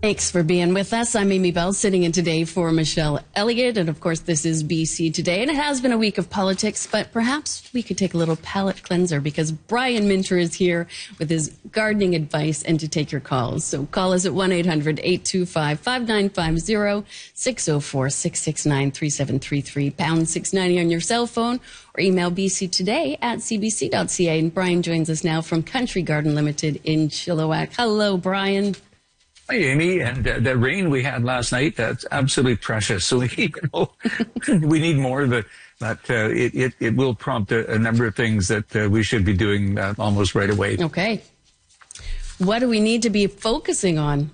Thanks for being with us. I'm Amy Bell, sitting in today for Michelle Elliott. And of course, this is BC Today. And it has been a week of politics, but perhaps we could take a little palate cleanser because Brian Minter is here with his gardening advice and to take your calls. So call us at 1-800-825-5950, 604-669-3733, pound 690 on your cell phone, or email bctoday@cbc.ca. And Brian joins us now from Country Garden Limited in Chilliwack. Hello, Brian. Hi, Amy. And the rain we had last night, that's absolutely precious. So we need more of it. But it will prompt a number of things that we should be doing almost right away. Okay. What do we need to be focusing on?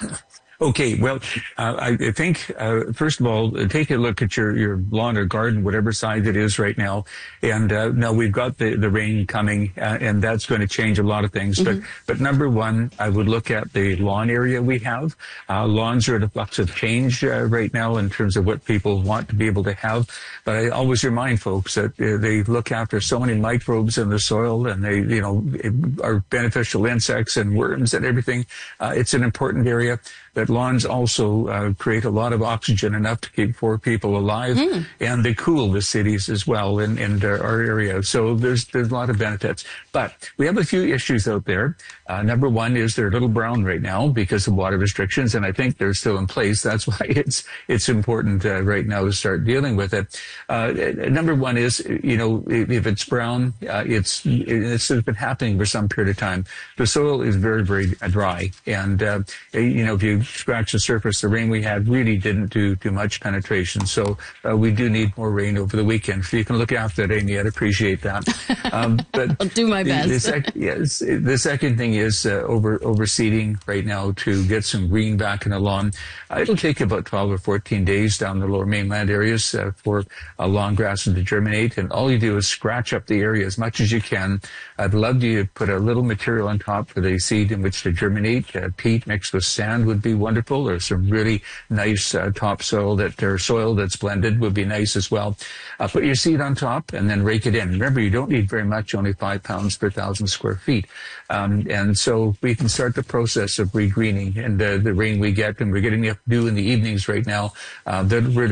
Okay, well, I think, first of all, take a look at your lawn or garden, whatever size it is right now. And now we've got the rain coming, and that's going to change a lot of things. Mm-hmm. But number one, I would look at the lawn area we have. Lawns are at a flux of change right now in terms of what people want to be able to have. But I always remind folks that they look after so many microbes in the soil, and they, are beneficial insects and worms and everything. It's an important area. That lawns also create a lot of oxygen, enough to keep 4 people alive, and they cool the cities as well in our area. So there's a lot of benefits. But we have a few issues out there. Number one is they're a little brown right now because of water restrictions, and I think they're still in place. That's why it's important right now to start dealing with it. Number one is, if it's brown, it's been happening for some period of time. The soil is very, very dry, and if you scratch the surface, the rain we had really didn't do too much penetration. So we do need more rain over the weekend. If you can look after that, Amy, I'd appreciate that. But I'll do my best. The second thing is overseeding right now to get some green back in the lawn. It'll take about 12 or 14 days down the lower mainland areas for lawn grasses to germinate. And all you do is scratch up the area as much as you can. I'd love to put a little material on top for the seed in which to germinate. Peat mixed with sand would be wonderful, or some really nice topsoil soil that's blended would be nice as well. Put your seed on top and then rake it in. Remember, you don't need very much, only 5 pounds per 1,000 square feet. And so we can start the process of regreening, and the rain we get, and we're getting enough dew in the evenings right now, that really